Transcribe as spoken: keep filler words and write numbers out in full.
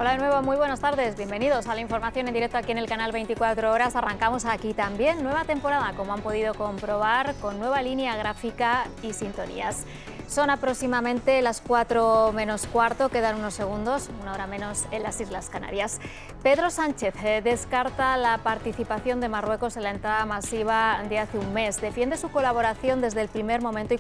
Hola de nuevo, muy buenas tardes, bienvenidos a la información en directo aquí en el canal veinticuatro horas. Arrancamos aquí también nueva temporada, como han podido comprobar, con nueva línea gráfica y sintonías. Son aproximadamente las cuatro menos cuarto, quedan unos segundos, una hora menos en las Islas Canarias. Pedro Sánchez eh, descarta la participación de Marruecos en la entrada masiva de hace un mes. Defiende su colaboración desde el primer momento y